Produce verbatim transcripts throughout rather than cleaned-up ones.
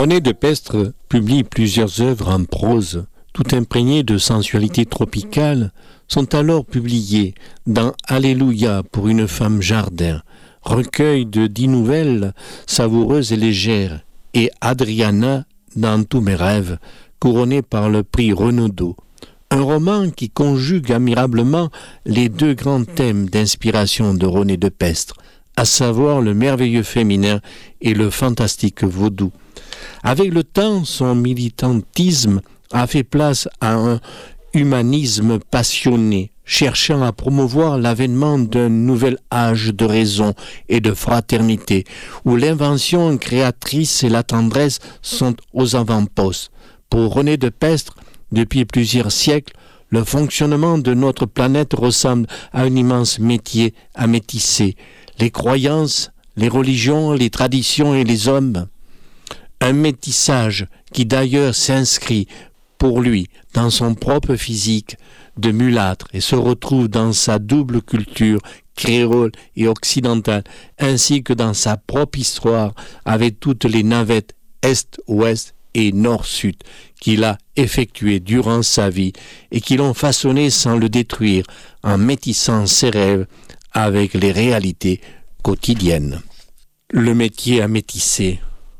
René Depestre publie plusieurs œuvres en prose, tout imprégnées de sensualité tropicale, sont alors publiées dans Alléluia pour une femme jardin, recueil de dix nouvelles savoureuses et légères, et Adriana dans tous mes rêves, couronné par le prix Renaudot. Un roman qui conjugue admirablement les deux grands thèmes d'inspiration de René Depestre, à savoir le merveilleux féminin et le fantastique vaudou. Avec le temps, son militantisme a fait place à un humanisme passionné, cherchant à promouvoir l'avènement d'un nouvel âge de raison et de fraternité, où l'invention créatrice et la tendresse sont aux avant-postes. Pour René Depestre, depuis plusieurs siècles, le fonctionnement de notre planète ressemble à un immense métier à métisser. Les croyances, les religions, les traditions et les hommes. Un métissage qui d'ailleurs s'inscrit pour lui dans son propre physique de mulâtre et se retrouve dans sa double culture créole et occidentale, ainsi que dans sa propre histoire avec toutes les navettes Est-Ouest et Nord-Sud qu'il a effectuées durant sa vie et qui l'ont façonné sans le détruire en métissant ses rêves avec les réalités quotidiennes. Le métier à métisser.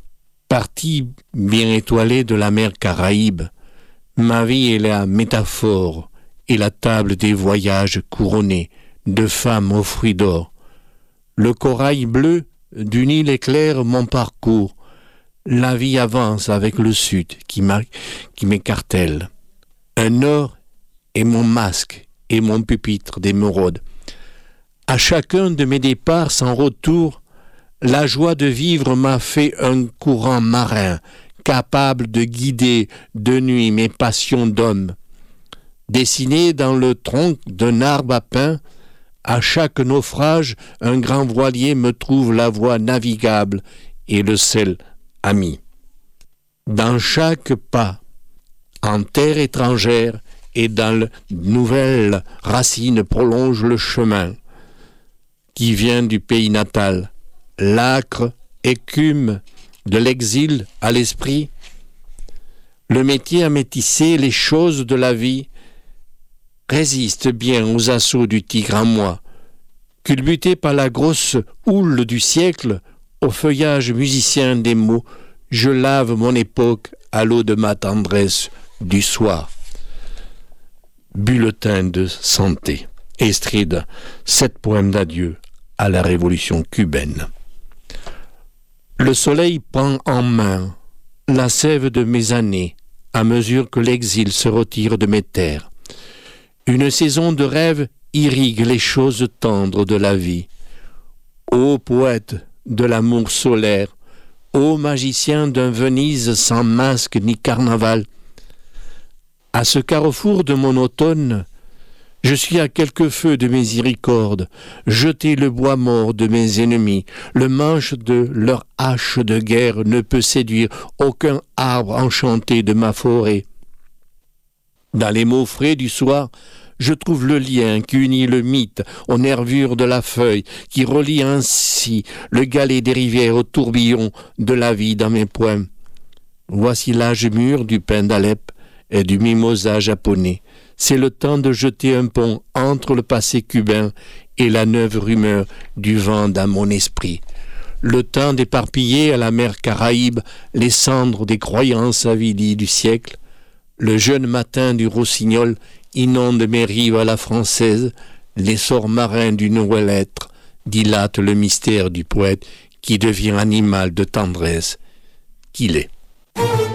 Partie bien étoilée de la mer Caraïbe, ma vie est la métaphore et la table des voyages couronnés de femmes aux fruits d'or. Le corail bleu d'une île éclaire mon parcours. La vie avance avec le sud qui, qui m'écartèle. Un or est mon masque et mon pupitre d'émeraude. À chacun de mes départs sans retour, la joie de vivre m'a fait un courant marin, capable de guider de nuit mes passions d'homme. Dessiné dans le tronc d'un arbre à pin, à chaque naufrage, un grand voilier me trouve la voie navigable et le sel ami. Dans chaque pas, en terre étrangère et dans de nouvelles racines prolonge le chemin qui vient du pays natal. L'âcre écume de l'exil à l'esprit, le métier à métisser les choses de la vie résiste bien aux assauts du tigre en moi. Culbuté par la grosse houle du siècle, au feuillage musicien des mots, je lave mon époque à l'eau de ma tendresse du soir. Bulletin de santé. Estride, sept poèmes d'adieu à la révolution cubaine. Le soleil prend en main la sève de mes années à mesure que l'exil se retire de mes terres. Une saison de rêve irrigue les choses tendres de la vie. Ô poète de l'amour solaire, ô magicien d'un Venise sans masque ni carnaval, à ce carrefour de mon automne, je suis à quelques feux de miséricorde, jeter le bois mort de mes ennemis, le manche de leur hache de guerre ne peut séduire aucun arbre enchanté de ma forêt. Dans les mots frais du soir, je trouve le lien qui unit le mythe aux nervures de la feuille, qui relie ainsi le galet des rivières au tourbillon de la vie dans mes poèmes. Voici l'âge mûr du pin d'Alep et du mimosa japonais. C'est le temps de jeter un pont entre le passé cubain et la neuve rumeur du vent dans mon esprit. Le temps d'éparpiller à la mer Caraïbe les cendres des croyances avilies du siècle. Le jeune matin du rossignol inonde mes rives à la française. L'essor marin du nouvel être dilate le mystère du poète qui devient animal de tendresse qu'il est.